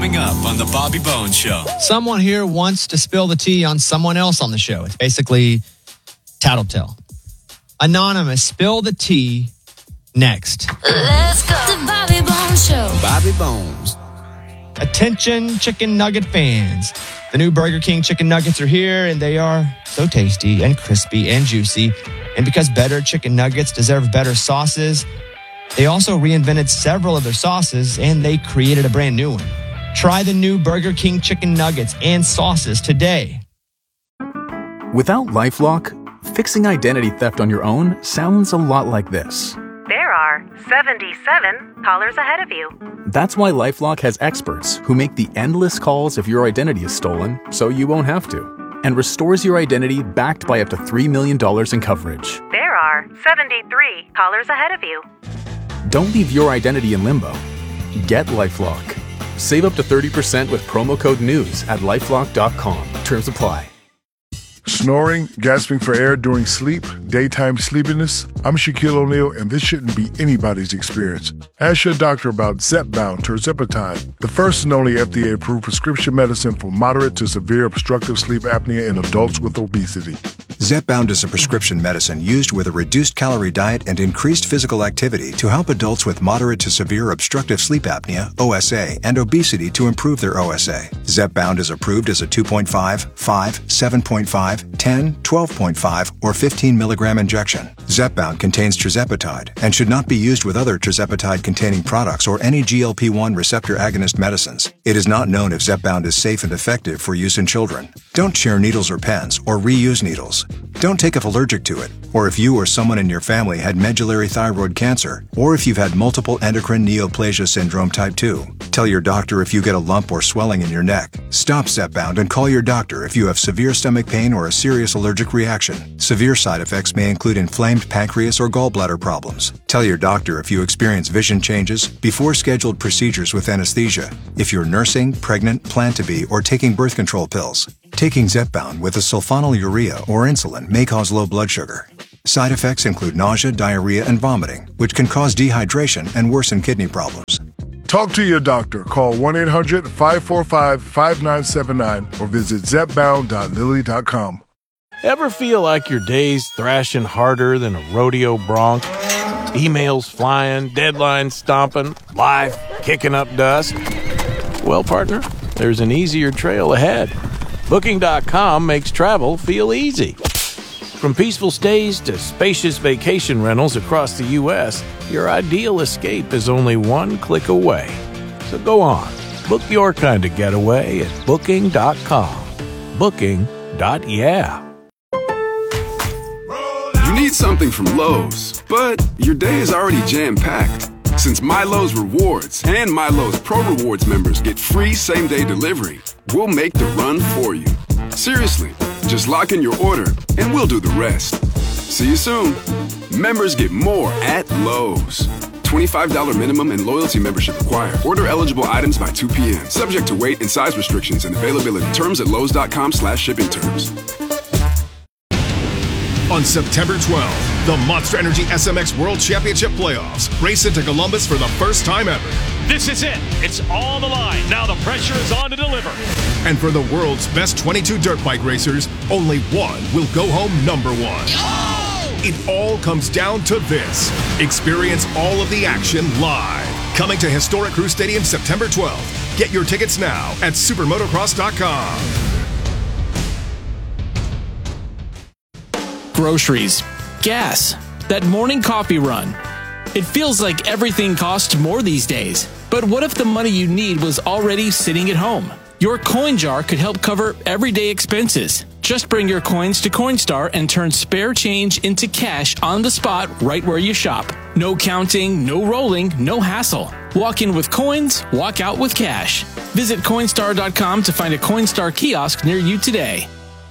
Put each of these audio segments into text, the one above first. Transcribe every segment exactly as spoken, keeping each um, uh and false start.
Coming up on the Bobby Bones Show. Someone here wants to spill the tea on someone else on the show. It's basically tattletale. Anonymous, spill the tea next. Let's go. The Bobby Bones Show. Bobby Bones. Attention, chicken nugget fans. The new Burger King chicken nuggets are here, and they are so tasty and crispy and juicy. And because better chicken nuggets deserve better sauces, they also reinvented several of their sauces, and they created a brand new one. Try the new Burger King chicken nuggets and sauces today. Without LifeLock, fixing identity theft on your own sounds a lot like this. There are seventy-seven callers ahead of you. That's why LifeLock has experts who make the endless calls if your identity is stolen, so you won't have to, and restores your identity backed by up to three million dollars in coverage. There are seventy-three callers ahead of you. Don't leave your identity in limbo. Get LifeLock. Save up to thirty percent with promo code NEWS at lifelock dot com. Terms apply. Snoring, gasping for air during sleep, daytime sleepiness. I'm Shaquille O'Neal, and this shouldn't be anybody's experience. Ask your doctor about Zepbound tirzepatide, the first and only F D A-approved prescription medicine for moderate to severe obstructive sleep apnea in adults with obesity. Zepbound is a prescription medicine used with a reduced calorie diet and increased physical activity to help adults with moderate to severe obstructive sleep apnea, O S A, and obesity to improve their O S A. Zepbound is approved as a two point five, five, seven point five, ten, twelve point five, or fifteen milligram injection. Zepbound contains tirzepatide and should not be used with other tirzepatide-containing products or any G L P one receptor agonist medicines. It is not known if Zepbound is safe and effective for use in children. Don't share needles or pens or reuse needles. Don't take if allergic to it, or if you or someone in your family had medullary thyroid cancer, or if you've had multiple endocrine neoplasia syndrome type two. Tell your doctor if you get a lump or swelling in your neck. Stop Zepbound and call your doctor if you have severe stomach pain or a serious allergic reaction. Severe side effects may include inflamed pancreas or gallbladder problems. Tell your doctor if you experience vision changes before scheduled procedures with anesthesia, if you're nursing, pregnant, plan to be, or taking birth control pills. Taking Zepbound with a sulfonylurea or insulin may cause low blood sugar. Side effects include nausea, diarrhea, and vomiting, which can cause dehydration and worsen kidney problems. Talk to your doctor. Call one eight hundred, five four five, five nine seven nine or visit zepbound dot lilly dot com. Ever feel like your day's thrashing harder than a rodeo bronc? Emails flying, deadlines stomping, life kicking up dust? Well, partner, there's an easier trail ahead. Booking dot com makes travel feel easy. From peaceful stays to spacious vacation rentals across the U S, your ideal escape is only one click away. So go on, book your kind of getaway at booking dot com. Booking. Yeah. You need something from Lowe's, but your day is already jam-packed. Since MyLowe's Rewards and MyLowe's Pro Rewards members get free same-day delivery, we'll make the run for you. Seriously, just lock in your order and we'll do the rest. See you soon. Members get more at Lowe's. twenty-five dollars minimum and loyalty membership required. Order eligible items by two p.m. Subject to weight and size restrictions and availability. Terms at lowes dot com slash shipping terms. On September twelfth, the Monster Energy S M X World Championship Playoffs race into Columbus for the first time ever. This is it. It's on the line. Now the pressure is on to deliver. And for the world's best twenty-two dirt bike racers, only one will go home number one. Oh! It all comes down to this. Experience all of the action live. Coming to historic Crew Stadium September twelfth. Get your tickets now at supermotocross dot com. Groceries, gas, that morning coffee run. It feels like everything costs more these days. But what if the money you need was already sitting at home? Your coin jar could help cover everyday expenses. Just bring your coins to Coinstar and turn spare change into cash on the spot right where you shop. No counting, no rolling, no hassle. Walk in with coins, walk out with cash. Visit Coinstar dot com to find a Coinstar kiosk near you today.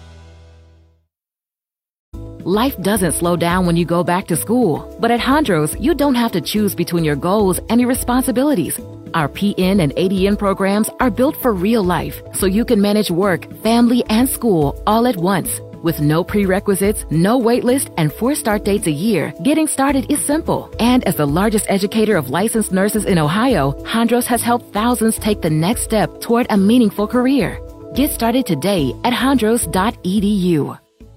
Life doesn't slow down when you go back to school. But at Hondros, you don't have to choose between your goals and your responsibilities. Our P N and A D N programs are built for real life, so you can manage work, family, and school all at once. With no prerequisites, no wait list, and four start dates a year, getting started is simple. And as the largest educator of licensed nurses in Ohio, Hondros has helped thousands take the next step toward a meaningful career. Get started today at hondros dot e d u.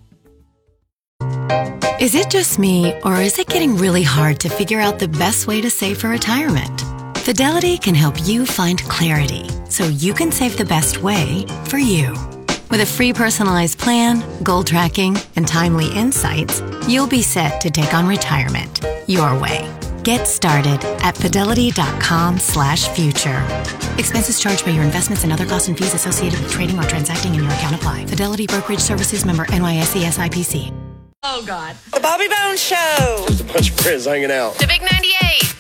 Is it just me, or is it getting really hard to figure out the best way to save for retirement? Fidelity can help you find clarity so you can save the best way for you. With a free personalized plan, goal tracking, and timely insights, you'll be set to take on retirement your way. Get started at fidelity.com slash future. Expenses charged by your investments and other costs and fees associated with trading or transacting in your account apply. Fidelity Brokerage Services, member N Y S E S I P C. Oh, God. The Bobby Bones Show. Just a bunch of friends hanging out. The Big ninety-eight.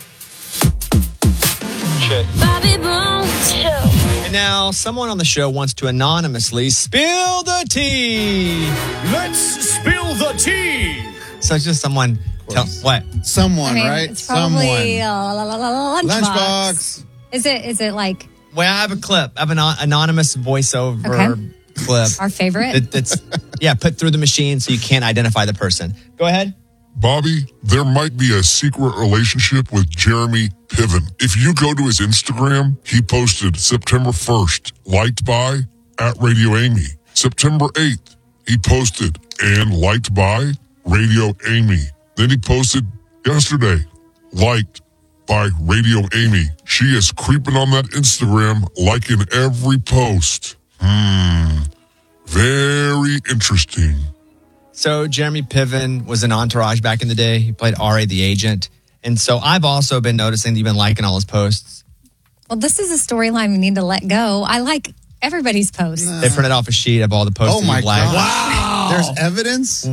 Shit. Bobby Bones Show. And now, someone on the show wants to anonymously spill the tea. Let's spill the tea. So it's just someone. Tell, what? Someone, I mean, right? It's probably Someone. uh, la, la, la, la, lunchbox. Lunchbox. Is it? Is it like Well, I have a clip. I have an an- anonymous voiceover Okay. clip. our favorite? That, that's yeah, put through the machine so you can't identify the person. Go ahead. Bobby, there might be a secret relationship with Jeremy Piven. If you go to his Instagram, he posted September first, liked by at Radio Amy. September eighth, he posted and liked by Radio Amy. Then he posted yesterday, liked by Radio Amy. She is creeping on that Instagram, liking every post. Hmm. Very interesting. So Jeremy Piven was in Entourage back in the day. He played Ari the agent. And so I've also been noticing that you've been liking all his posts. Well, this is a storyline we need to let go. I like everybody's posts. They printed off a sheet of all the posts Oh that my you've liked. God. Wow. There's evidence?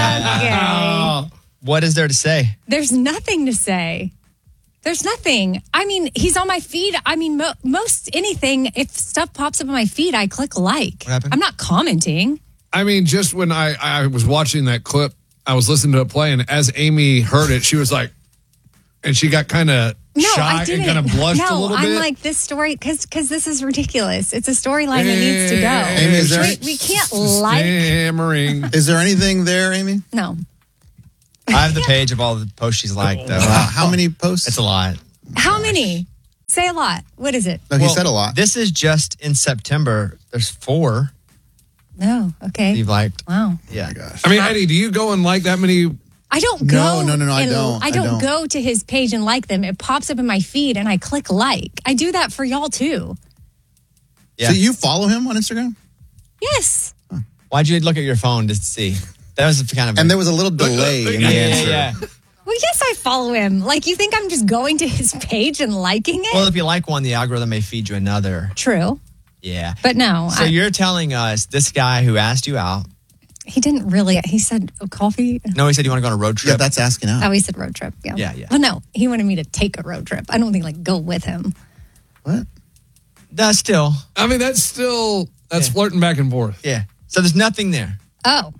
Wow. What is there to say? There's nothing to say. There's nothing. I mean, he's on my feed. I mean, mo- most anything, if stuff pops up on my feed, I click like. What happened? I'm not commenting. I mean, just when I, I was watching that clip, I was listening to it play, and as Amy heard it, she was like, and she got kind of No, shy I and didn't. kind of blushed no, a little I'm bit. like, this story, because because this is ridiculous. It's a storyline that needs to Amy, go. is there- we, we can't like. Stammering. Is there anything there, Amy? No. I have the page of all the posts she's liked, though. Wow. How many posts? It's a lot. How many? Say a lot. What is it? No, he Well, said a lot. This is just in September. There's four No. Okay. you've liked. Wow. Yeah. I mean, Eddie, do you go and like that many? I don't No, go. no, no, no, I and- don't. I I don't, don't. go to his page and like them. It pops up in my feed and I click like. I do that for y'all too. Yeah. So you follow him on Instagram? Yes. Why'd you look at your phone to see? That was kind of. And there was a little delay in the yeah, answer. yeah, yeah. Well, yes, I follow him. Like, you think I'm just going to his page and liking it? Well, if you like one, the algorithm may feed you another. True. Yeah. But no. So I, you're telling us this guy who asked you out. he didn't really. He said oh, coffee. No, he said you want to go on a road trip. Yeah, that's asking out. Oh, he said road trip. Yeah. Yeah, yeah. But no, he wanted me to take a road trip. I don't think like go with him. What? That's still. I mean, that's still that's Yeah. flirting back and forth. Yeah. So there's nothing there. Oh.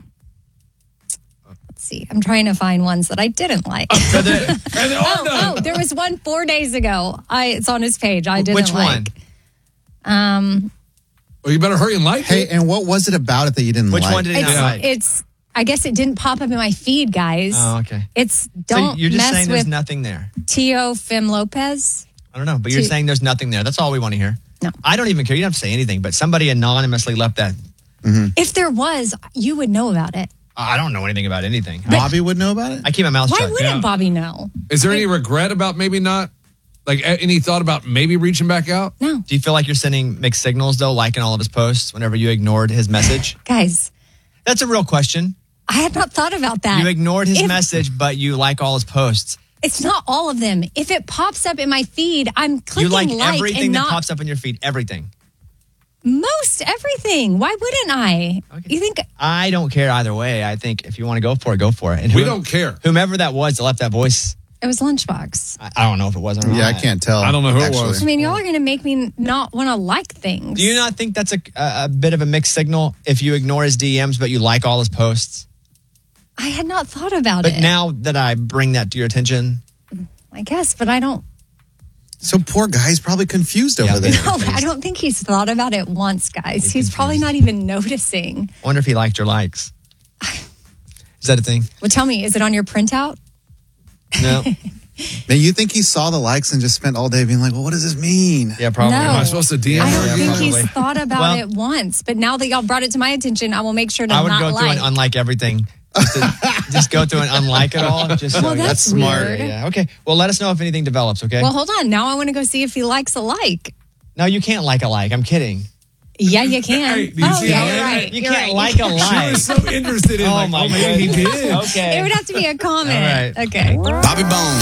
Let's see. I'm trying to find ones that I didn't like. So there, And they're all oh, done. oh, there was one four days ago. I it's on his page. I didn't which like. one? Um, Well, you better hurry and like Hey, it. and what was it about it that you didn't Which like? one did he it's not like? it's. I guess it didn't pop up in my feed, guys. Oh, okay. It's So don't you're just mess saying there's with nothing there. Tio Fim Lopez. I don't know, but you're T- saying there's nothing there. That's all we want to hear. No. I don't even care. You don't have to say anything, but somebody anonymously left that. If there was, you would know about it. I don't know anything about anything. Bobby would know about it? I keep my mouth Why shut. wouldn't Yeah. Bobby know? Is there any regret about maybe not, like a- any thought about maybe reaching back out? No, Do you feel like you're sending mixed signals, though, liking all of his posts whenever you ignored his message? guys, That's a real question. I had not thought about that. You ignored his If- message, but you like all his posts. It's not all of them. If it pops up in my feed, I'm clicking You like, like everything and that not pops up in your feed. Everything. most everything. Why wouldn't I? You think I don't care either way. I think if you want to go for it, go for it. And We who- don't care. Whomever that was that left that voice, it was Lunchbox? I, I don't know if it was or not. Yeah, I can't tell. I don't know who it actually. was. I mean, y'all are going to make me not want to like things. Do you not think that's a, a, a bit of a mixed signal if you ignore his D Ms, but you like all his posts? I had not thought about But it. now that I bring that to your attention, I guess, but I don't. So poor guy's probably confused over Yeah, there. No, I don't think he's thought about it once, guys. He's, probably not even noticing. I wonder if he liked your likes. Is that a thing? Well, tell me, is it on your printout? No. Man, you think he saw the likes and just spent all day being like, well, what does this mean? Yeah, probably. No. Am I supposed to D M I her? don't Yeah, think probably. he's thought about Well- it once, but now that y'all brought it to my attention, I will make sure to I would not go through like. and unlike everything. Just, to, just go through and unlike it all. Just so Well, that's smart. weird. Yeah. Okay. Well, let us know if anything develops. Okay. Well, hold on. Now I want to go see if he likes a like. no, you can't like a like. I'm kidding. Yeah, you can. Hey, do you oh, see yeah, how you're that- right. You You're can't right. like a She like. was so interested in Oh like, my oh, maybe he goodness. did. Okay. It would have to be a comment. All right. Okay. Bobby Bones